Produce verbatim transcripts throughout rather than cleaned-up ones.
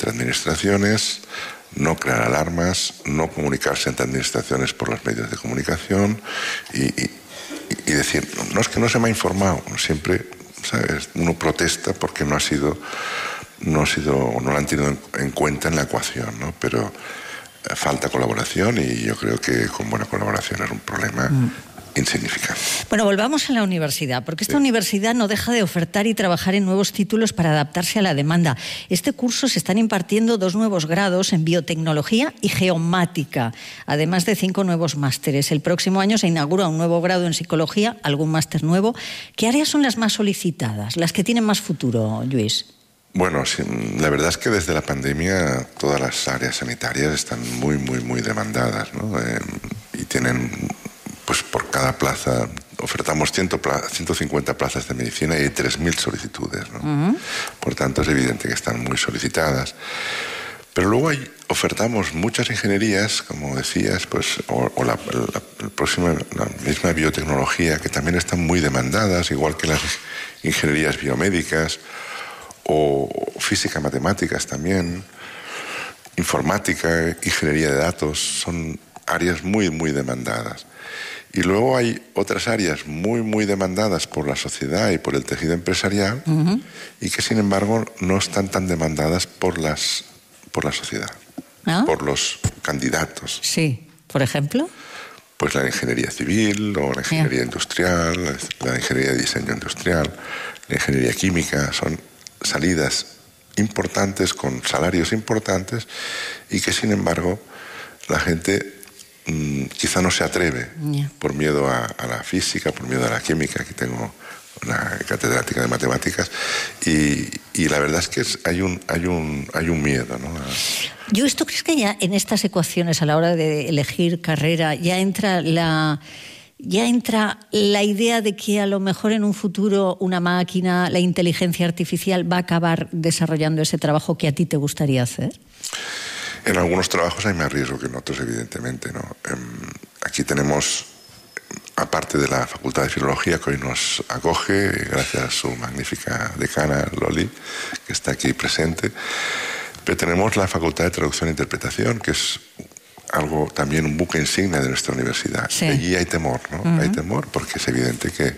entre administraciones, no crear alarmas, no comunicarse entre administraciones por los medios de comunicación y, y, y decir, no, es que no se me ha informado. Siempre, ¿sabes? Uno protesta porque no ha sido, no ha sido, no lo han tenido en, en cuenta en la ecuación, ¿no? Pero eh, falta colaboración y yo creo que con buena colaboración es un problema mm. insignificante. Bueno, volvamos a la universidad, porque esta sí. universidad no deja de ofertar y trabajar en nuevos títulos para adaptarse a la demanda. Este curso se están impartiendo dos nuevos grados en biotecnología y geomática, además de cinco nuevos másteres. El próximo año se inaugura un nuevo grado en psicología, algún máster nuevo. ¿Qué áreas son las más solicitadas, las que tienen más futuro, Lluís? Bueno, sí, la verdad es que desde la pandemia todas las áreas sanitarias están muy, muy, muy demandadas, ¿no? Eh, y tienen... Pues por cada plaza ofertamos ciento cincuenta plazas de medicina y hay tres mil solicitudes, ¿no? Uh-huh. Por tanto, es evidente que están muy solicitadas. Pero luego hay, ofertamos muchas ingenierías, como decías, pues, o, o la, la, la, próxima, la misma biotecnología, que también están muy demandadas, igual que las ingenierías biomédicas, o física, matemáticas también, informática, ingeniería de datos, son áreas muy, muy demandadas. Y luego hay otras áreas muy, muy demandadas por la sociedad y por el tejido empresarial uh-huh. y que, sin embargo, no están tan demandadas por, las, por la sociedad, ¿ah? Por los candidatos. Sí, ¿por ejemplo? Pues la ingeniería civil o la ingeniería yeah. industrial, la ingeniería de diseño industrial, la ingeniería química, son salidas importantes con salarios importantes y que, sin embargo, la gente... quizá no se atreve yeah. por miedo a, a la física, por miedo a la química. Aquí tengo una catedrática de matemáticas y, y la verdad es que es, hay, un, hay, un, hay un miedo, ¿no? Yo, ¿esto crees que ya en estas ecuaciones a la hora de elegir carrera ya entra la... ya entra la idea de que a lo mejor en un futuro una máquina, la inteligencia artificial, va a acabar desarrollando ese trabajo que a ti te gustaría hacer? En algunos trabajos hay más riesgo que en otros, evidentemente, ¿no? Aquí tenemos, aparte de la Facultad de Filología, que hoy nos acoge, gracias a su magnífica decana, Loli, que está aquí presente, pero tenemos la Facultad de Traducción e Interpretación, que es algo también un buque insignia de nuestra universidad. Sí. Allí hay temor, ¿no? Uh-huh. Hay temor porque es evidente que,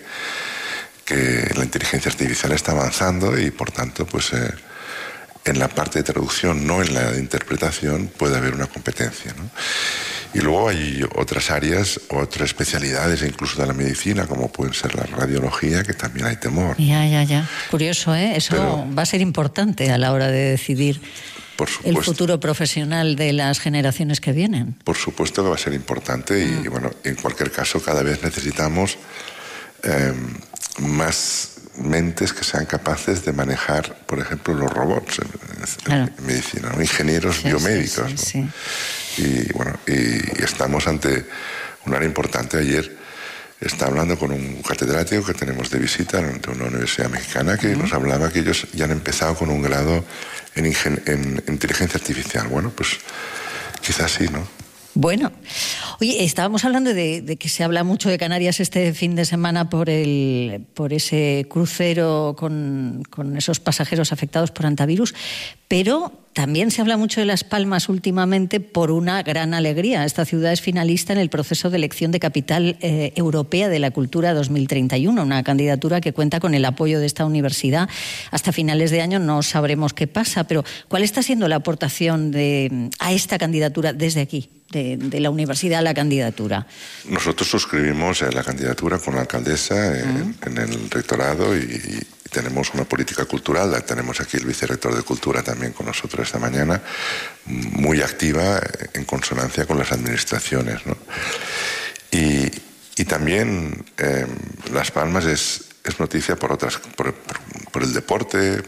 que la inteligencia artificial está avanzando y, por tanto, pues... Eh, en la parte de traducción, no en la de interpretación, puede haber una competencia, ¿no? Y luego hay otras áreas, otras especialidades, incluso de la medicina, como pueden ser la radiología, que también hay temor. Ya, ya, ya. Curioso, ¿eh? Eso Pero, va a ser importante a la hora de decidir por supuesto, el futuro profesional de las generaciones que vienen. Por supuesto que va a ser importante y, mm. bueno, en cualquier caso, cada vez necesitamos eh, más... mentes que sean capaces de manejar, por ejemplo, los robots en, claro. en medicina, ¿no? Ingenieros sí, biomédicos, sí, sí, ¿no? sí. Y bueno, y, y estamos ante un área importante. Ayer estaba hablando con un catedrático que tenemos de visita de una universidad mexicana que uh-huh. nos hablaba que ellos ya han empezado con un grado en, ingen- en inteligencia artificial. Bueno, pues quizás sí, ¿no? Bueno, oye, estábamos hablando de, de que se habla mucho de Canarias este fin de semana por el por ese crucero con, con esos pasajeros afectados por hantavirus, pero también se habla mucho de Las Palmas últimamente por una gran alegría. Esta ciudad es finalista en el proceso de elección de capital eh, europea de la cultura dos mil treinta y uno, una candidatura que cuenta con el apoyo de esta universidad. Hasta finales de año no sabremos qué pasa, pero ¿cuál está siendo la aportación de, a esta candidatura desde aquí? De, de la universidad a la candidatura. Nosotros suscribimos la candidatura con la alcaldesa en, uh-huh. en el rectorado y, y tenemos una política cultural. Tenemos aquí el vicerrector de Cultura también con nosotros esta mañana, muy activa en consonancia con las administraciones, ¿no? Y, y también eh, Las Palmas es, es noticia por otras, por, por, por el deporte,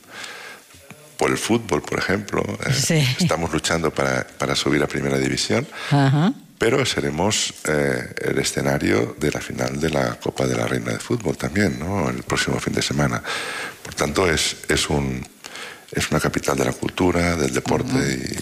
por el fútbol, por ejemplo. Sí. Eh, estamos luchando para, para subir a Primera División, uh-huh. pero seremos eh, el escenario de la final de la Copa de la Reina de Fútbol también, ¿no? El próximo fin de semana. Por tanto, es, es, un, es una capital de la cultura, del deporte uh-huh. y, y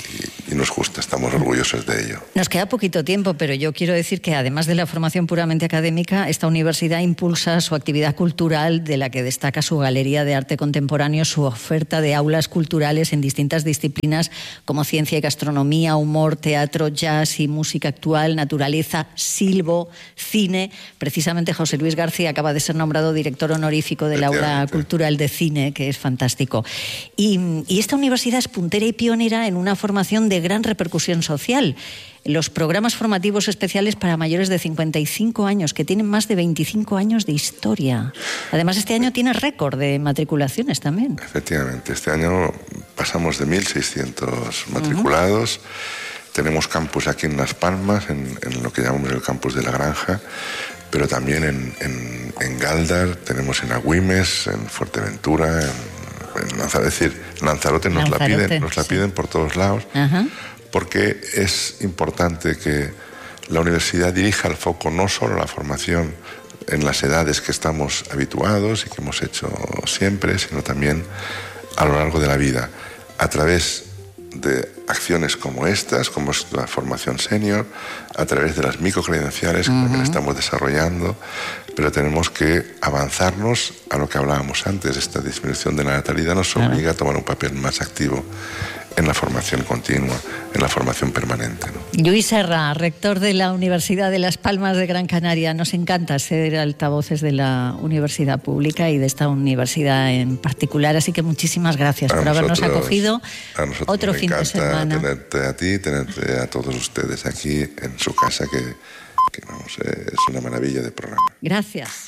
y nos gusta, estamos orgullosos de ello. Nos queda poquito tiempo, pero yo quiero decir que además de la formación puramente académica, esta universidad impulsa su actividad cultural, de la que destaca su Galería de Arte Contemporáneo, su oferta de aulas culturales en distintas disciplinas como ciencia y gastronomía, humor, teatro, jazz y música actual, naturaleza, silbo, cine. Precisamente José Luis García acaba de ser nombrado director honorífico del Aula Cultural de Cine, que es fantástico. Y, y esta universidad es puntera y pionera en una formación de gran repercusión social. Los programas formativos especiales para mayores de cincuenta y cinco años, que tienen más de veinticinco años de historia. Además, este año tiene récord de matriculaciones también. Efectivamente, este año pasamos de mil seiscientos matriculados. Uh-huh. Tenemos campus aquí en Las Palmas, en, en lo que llamamos el campus de la Granja, pero también en, en, en Galdar, tenemos en Agüimes, en Fuerteventura, en, en Lanzarote. Es decir, Lanzarote nos Lanzarote, la piden, nos la piden sí. por todos lados. Uh-huh. Porque es importante que la universidad dirija el foco no solo a la formación en las edades que estamos habituados y que hemos hecho siempre, sino también a lo largo de la vida, a través de acciones como estas, como es la formación senior, a través de las microcredenciales uh-huh. que estamos desarrollando, pero tenemos que avanzarnos a lo que hablábamos antes. Esta disminución de la natalidad nos obliga uh-huh. a tomar un papel más activo en la formación continua, en la formación permanente, ¿no? Lluís Serra, rector de la Universidad de Las Palmas de Gran Canaria. Nos encanta ser altavoces de la universidad pública y de esta universidad en particular, así que muchísimas gracias a por nosotros, habernos acogido a nosotros otro me fin de semana. Tenerte a ti, tenerte a todos ustedes aquí en su casa, que, que vamos, es una maravilla de programa. Gracias.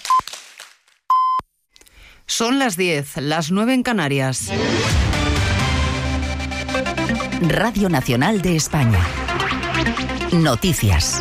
Son las diez, las nueve en Canarias. Radio Nacional de España. Noticias.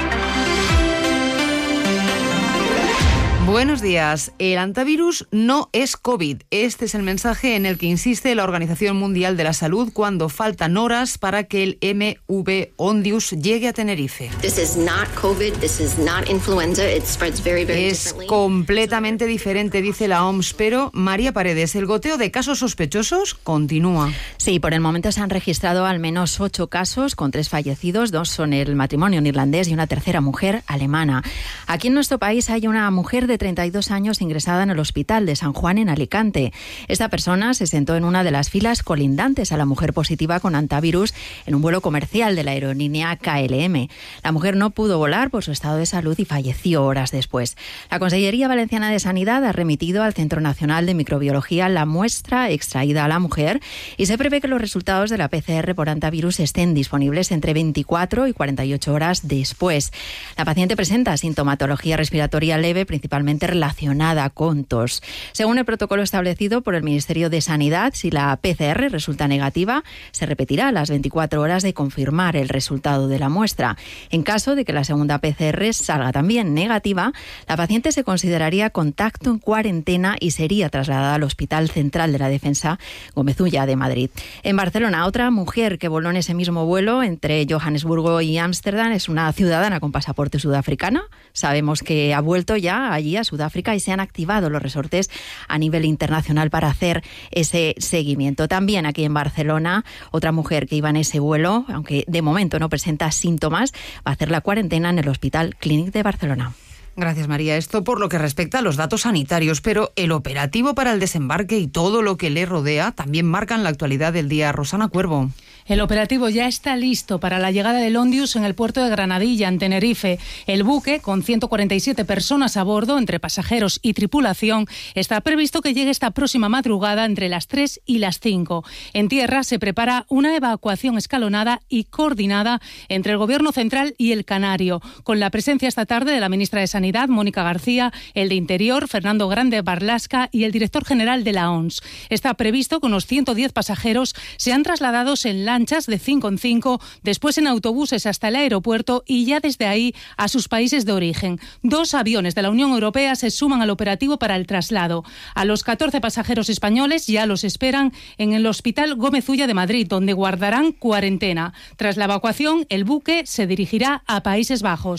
Buenos días. El antivirus no es COVID. Este es el mensaje en el que insiste la Organización Mundial de la Salud cuando faltan horas para que el M V Ondius llegue a Tenerife. This is not COVID, this is not influenza. It spreads very, very es differently. completamente diferente, dice la O M S, pero María Paredes, el goteo de casos sospechosos continúa. Sí, por el momento se han registrado al menos ocho casos con tres fallecidos. Dos son el matrimonio neerlandés y una tercera mujer alemana. Aquí en nuestro país hay una mujer de treinta y dos años ingresada en el hospital de San Juan en Alicante. Esta persona se sentó en una de las filas colindantes a la mujer positiva con antivirus en un vuelo comercial de la aerolínea K L M. La mujer no pudo volar por su estado de salud y falleció horas después. La Consellería Valenciana de Sanidad ha remitido al Centro Nacional de Microbiología la muestra extraída a la mujer y se prevé que los resultados de la P C R por antivirus estén disponibles entre veinticuatro y cuarenta y ocho horas después. La paciente presenta sintomatología respiratoria leve, principalmente relacionada con tos. Según el protocolo establecido por el Ministerio de Sanidad, si la P C R resulta negativa, se repetirá a las veinticuatro horas de confirmar el resultado de la muestra. En caso de que la segunda P C R salga también negativa, la paciente se consideraría contacto en cuarentena y sería trasladada al Hospital Central de la Defensa Gómez Ulla de Madrid. En Barcelona, otra mujer que voló en ese mismo vuelo entre Johannesburgo y Ámsterdam es una ciudadana con pasaporte sudafricano. Sabemos que ha vuelto ya allí a Sudáfrica y se han activado los resortes a nivel internacional para hacer ese seguimiento. También aquí en Barcelona, otra mujer que iba en ese vuelo, aunque de momento no presenta síntomas, va a hacer la cuarentena en el Hospital Clínic de Barcelona. Gracias, María. Esto por lo que respecta a los datos sanitarios, pero el operativo para el desembarque y todo lo que le rodea también marcan la actualidad del día. Rosana Cuervo. El operativo ya está listo para la llegada del Ondius en el puerto de Granadilla, en Tenerife. El buque, con ciento cuarenta y siete personas a bordo, entre pasajeros y tripulación, está previsto que llegue esta próxima madrugada entre las tres y las cinco. En tierra se prepara una evacuación escalonada y coordinada entre el Gobierno central y el Canario, con la presencia esta tarde de la ministra de Sanidad, Mónica García, el de Interior, Fernando Grande Barlasca, y el director general de la O M S. Está previsto que unos ciento diez pasajeros sean trasladados en la lanchas de cinco en cinco, después en autobuses hasta el aeropuerto y ya desde ahí a sus países de origen. Dos aviones de la Unión Europea se suman al operativo para el traslado. A los catorce pasajeros españoles ya los esperan en el Hospital Gómez Ulla de Madrid, donde guardarán cuarentena. Tras la evacuación, el buque se dirigirá a Países Bajos.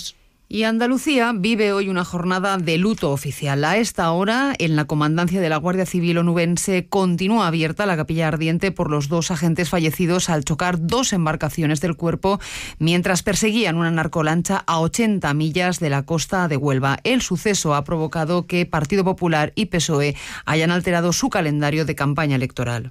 Y Andalucía vive hoy una jornada de luto oficial. A esta hora, en la comandancia de la Guardia Civil onubense, continúa abierta la capilla ardiente por los dos agentes fallecidos al chocar dos embarcaciones del Cuerpo mientras perseguían una narcolancha a ochenta millas de la costa de Huelva. El suceso ha provocado que Partido Popular y P S O E hayan alterado su calendario de campaña electoral.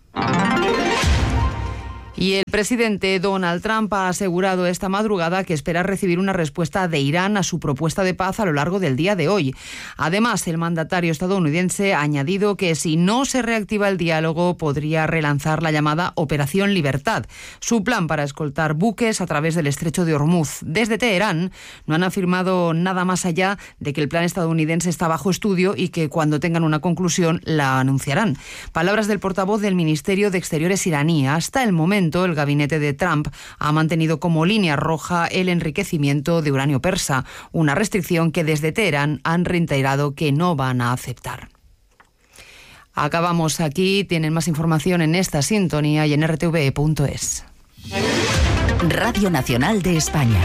Y el presidente Donald Trump ha asegurado esta madrugada que espera recibir una respuesta de Irán a su propuesta de paz a lo largo del día de hoy. Además, el mandatario estadounidense ha añadido que si no se reactiva el diálogo podría relanzar la llamada Operación Libertad, su plan para escoltar buques a través del estrecho de Hormuz. Desde Teherán no han afirmado nada más allá de que el plan estadounidense está bajo estudio y que cuando tengan una conclusión la anunciarán. Palabras del portavoz del Ministerio de Exteriores iraní. Hasta el momento, el gabinete de Trump ha mantenido como línea roja el enriquecimiento de uranio persa, una restricción que desde Teherán han reiterado que no van a aceptar. Acabamos aquí. Tienen más información en esta sintonía y en r t v punto es. Radio Nacional de España.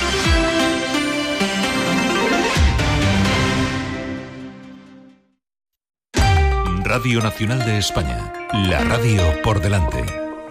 Radio Nacional de España. La radio por delante.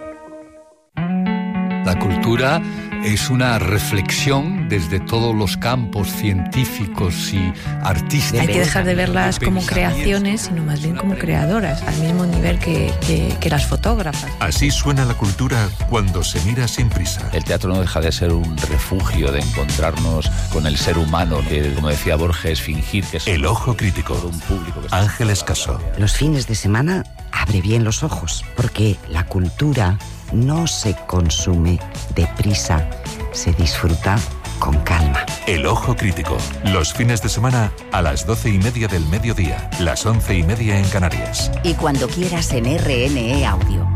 La cultura es una reflexión desde todos los campos científicos y artísticos. Hay que dejar de verlas como creaciones, sino más bien como creadoras, al mismo nivel que, que, que las fotógrafas. Así suena la cultura cuando se mira sin prisa. El teatro no deja de ser un refugio de encontrarnos con el ser humano, que, como decía Borges, fingir que es El Ojo Crítico. Un público que Ángel Escaso. Los fines de semana abre bien los ojos, porque la cultura no se consume deprisa, se disfruta con calma. El Ojo Crítico, los fines de semana a las doce y media del mediodía, las once y media en Canarias. Y cuando quieras en R N E Audio.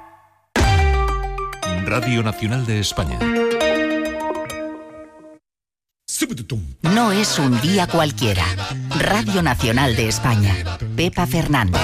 Radio Nacional de España. No es un día cualquiera. Radio Nacional de España. Pepa Fernández.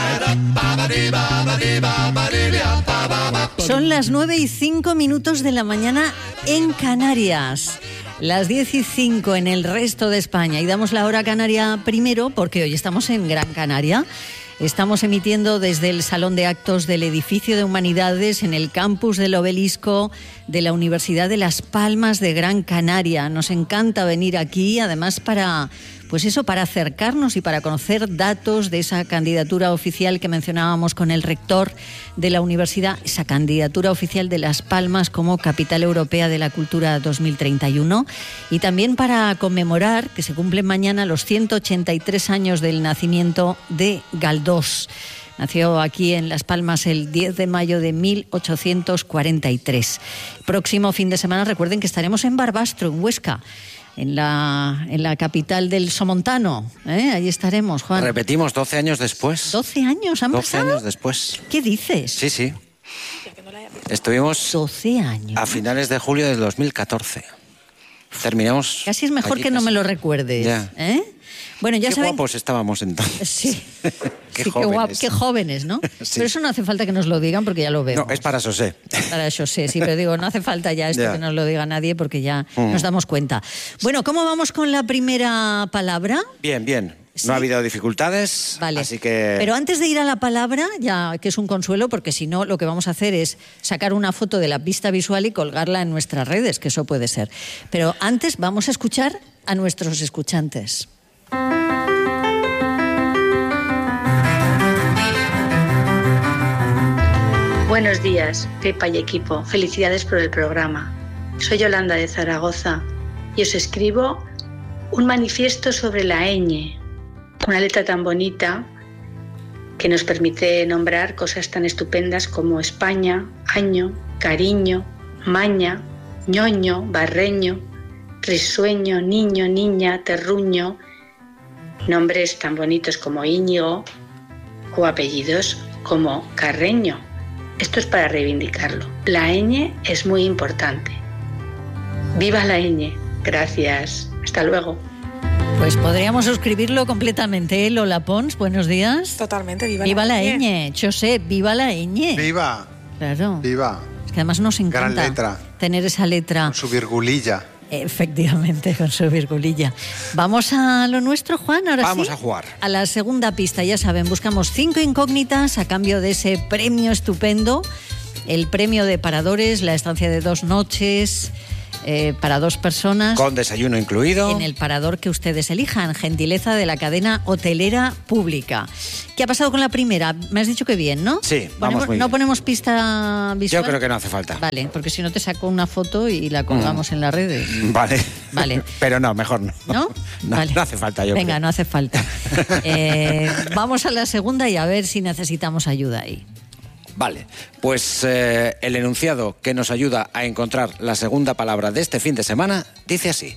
Son las nueve y cinco minutos de la mañana en Canarias. Las diez y cinco en el resto de España. Y damos la hora canaria primero porque hoy estamos en Gran Canaria. Estamos emitiendo desde el Salón de Actos del Edificio de Humanidades en el campus del Obelisco de la Universidad de Las Palmas de Gran Canaria. Nos encanta venir aquí, además para, pues eso, para acercarnos y para conocer datos de esa candidatura oficial que mencionábamos con el rector de la universidad, esa candidatura oficial de Las Palmas como Capital Europea de la Cultura dos mil treinta y uno, y también para conmemorar que se cumplen mañana los ciento ochenta y tres años del nacimiento de Galdós. Nació aquí en Las Palmas el diez de mayo de mil ochocientos cuarenta y tres. Próximo fin de semana, recuerden que estaremos en Barbastro, en Huesca, en la, en la capital del Somontano. ¿eh? Ahí estaremos, Juan. Repetimos, doce años después. ¿doce años han doce pasado? años después. ¿Qué dices? Sí, sí. Estuvimos doce años. A finales de julio del dos mil catorce. Terminamos. Casi es mejor allí, que no casi. me lo recuerdes. Ya. ¿eh? Bueno, ya Qué saben... guapos estábamos entonces. Sí. Qué sí, jóvenes. Qué, guap, qué jóvenes, ¿no? Sí. Pero eso no hace falta que nos lo digan porque ya lo vemos. No, es para José. Para José, sí, pero digo, no hace falta ya esto Ya. que nos lo diga nadie porque ya Mm. nos damos cuenta. Bueno, ¿cómo vamos con la primera palabra? Bien, bien. ¿Sí? No ha habido dificultades, Vale. así que... Pero antes de ir a la palabra, ya que es un consuelo, porque si no, lo que vamos a hacer es sacar una foto de la pista visual y colgarla en nuestras redes, que eso puede ser. Pero antes vamos a escuchar a nuestros escuchantes. Buenos días, Pepa y equipo. Felicidades por el programa. Soy Yolanda de Zaragoza y os escribo un manifiesto sobre la ñ, una letra tan bonita que nos permite nombrar cosas tan estupendas como España, año, cariño, maña, ñoño, barreño, risueño, niño, niña, terruño, nombres tan bonitos como Íñigo o apellidos como Carreño. Esto es para reivindicarlo. La ñ es muy importante. ¡Viva la ñ! Gracias. Hasta luego. Pues podríamos suscribirlo completamente, ¿eh? Lola Pons, buenos días. Totalmente, viva, viva la, la ñ. José, viva la ñ. Viva. Claro. Viva. Es que además nos encanta Gran letra. tener esa letra. Con su virgulilla. Efectivamente, con su virgulilla. Vamos a lo nuestro, Juan, ahora Vamos sí. a jugar. A la segunda pista, ya saben, buscamos cinco incógnitas a cambio de ese premio estupendo, el premio de Paradores, la estancia de dos noches... Eh, para dos personas. Con desayuno incluido. En el parador que ustedes elijan, gentileza de la cadena hotelera pública. ¿Qué ha pasado con la primera? Me has dicho que bien, ¿no? Sí, vamos ¿Ponemos, muy ¿No bien. ponemos pista visual? Yo creo que no hace falta. Vale, porque si no te saco una foto y la colgamos mm. en las redes. Vale. Vale. Pero no, mejor no. ¿No? No, vale. no hace falta, yo Venga, creo. no hace falta. eh, vamos a la segunda y a ver si necesitamos ayuda ahí. Vale, pues eh, el enunciado que nos ayuda a encontrar la segunda palabra de este fin de semana dice así.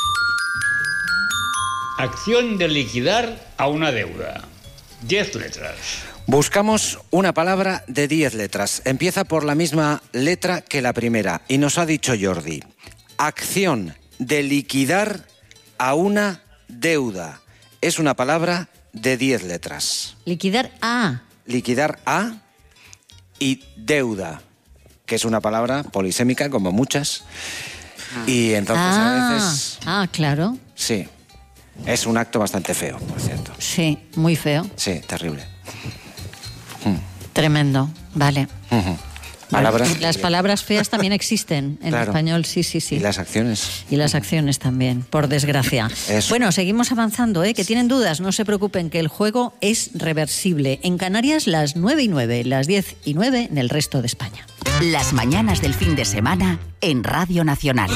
Acción de liquidar a una deuda. Diez letras. Buscamos una palabra de diez letras. Empieza por la misma letra que la primera. Y nos ha dicho Jordi. Acción de liquidar a una deuda. Es una palabra de diez letras. Liquidar a. Liquidar a... y deuda, que es una palabra polisémica como muchas, y entonces ah, a veces... Ah, claro. Sí, es un acto bastante feo, por cierto. Sí, muy feo. Sí, terrible. Tremendo, vale. Uh-huh. Palabras... Bueno, las palabras feas también existen en claro. español, sí, sí, sí. Y las acciones. Y las acciones también, por desgracia. Eso. Bueno, seguimos avanzando, ¿eh? Que tienen dudas, no se preocupen, que el juego es reversible. En Canarias, las nueve y nueve, las diez y nueve en el resto de España. Las mañanas del fin de semana en Radio Nacional.